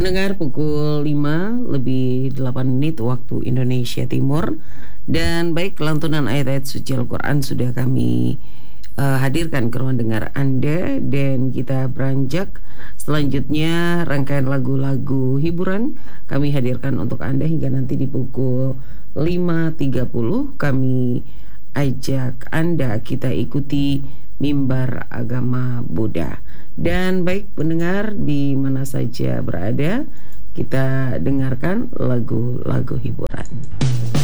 Pendengar, pukul 5 lebih 8 menit waktu Indonesia Timur. Dan baik, lantunan ayat-ayat suci Al-Quran sudah kami hadirkan ke ruang dengar Anda. Dan kita beranjak selanjutnya rangkaian lagu-lagu hiburan kami hadirkan untuk Anda hingga nanti di pukul 5.30. Kami ajak Anda kita ikuti Mimbar Agama Buddha. Dan baik pendengar, di mana saja berada, kita dengarkan lagu-lagu hiburan.